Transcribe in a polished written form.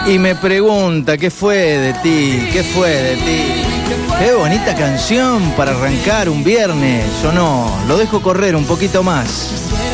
Y me pregunta, ¿qué fue de ti? ¿Qué fue de ti? Qué bonita canción para arrancar un viernes, ¿o no? Lo dejo correr un poquito más.